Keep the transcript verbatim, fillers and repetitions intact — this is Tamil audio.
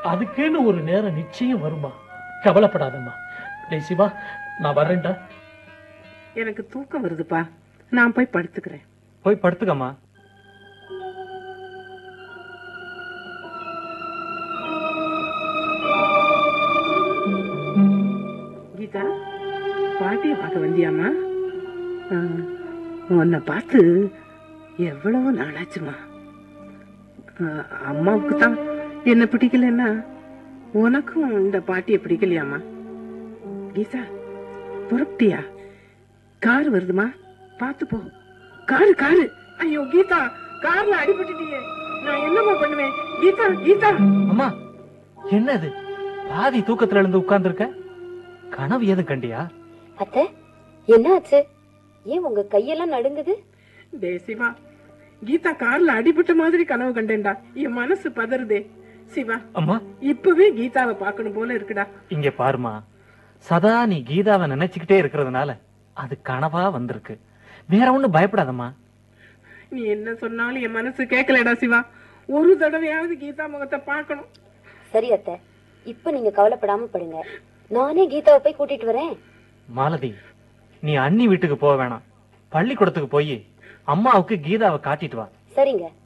அதுக்குன்னு ஒரு நேரம் நிச்சயம் வருமா, கவலைப்படாதம்மா. டேய் சிவா, நான் வரேன்டா. எனக்கு தூக்கம் வருதுப்பா, நான் போய் படுத்துக்கிறேன். போய் படுத்துக்கம்மா. கீதா, பாட்டியை பார்க்க வந்தியாமா? உன்னை பார்த்து எவ்வளவு நாளாச்சுமா. அம்மாவுக்கு தான் என்ன பிடிக்கலன்னா உனக்கும் இந்த பாட்டியை பிடிக்கலையாமா? கீதா, புறப்பட்டியா? கார் வருதுமா, பார்த்து போ. Car car. ஐயோ கீதா, கார்ல அடிபட்டுட்டியே, நான் என்னமா பண்ணுவேன்? கீதா கீதா. அம்மா, என்னது பாதி தூக்கத்துல இருந்து உட்கார்ந்து இருக்க? கனவு எது கண்டியா? அத்தை, என்ன ஆச்சு? ஏன் உங்க கையெல்லாம் நடுங்குது? டேய் சிவா, கீதா கார்ல அடிபட்ட மாதிரி கனவு கண்டேன்டா. என் மனசு பதறுதே. சிவா, அம்மா, இப்பவே கீதாவை பார்க்கணும் போல இருக்குடா. இங்க பாருமா, சதா நீ கீதாவை நினைச்சுக்கிட்டே இருக்கிறதுனால அது கனவா வந்திருக்கு. வேற ஒண்ணு பயப்படாதம்மா. நீ என்ன சொன்னாலும் என் மனசு கேட்கலடா சிவா. ஒரு தடவையாவது கீதா முகத்தை பார்க்கணும். சரி அத்தை, இப்ப நீங்க கவலைப்படாம படுங்க. நானே கீதாவை போய் கூட்டிட்டு வரேன். மாலதி, நீ அண்ணி வீட்டுக்கு போக வேணாம், பள்ளிக்கூடத்துக்கு போய் அம்மாவுக்கு கீதாவை காட்டிட்டு வா. சரிங்க.